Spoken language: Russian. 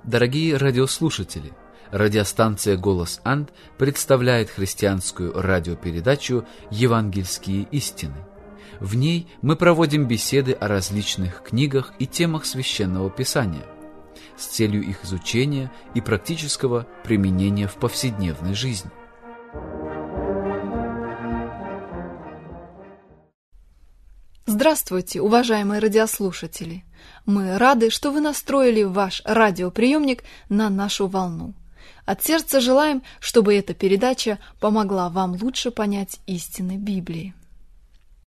Дорогие радиослушатели, радиостанция «Голос Анд» представляет христианскую радиопередачу «Евангельские истины». В ней мы проводим беседы о различных книгах и темах Священного Писания с целью их изучения и практического применения в повседневной жизни. Здравствуйте, уважаемые радиослушатели! Мы рады, что вы настроили ваш радиоприемник на нашу волну. От сердца желаем, чтобы эта передача помогла вам лучше понять истины Библии.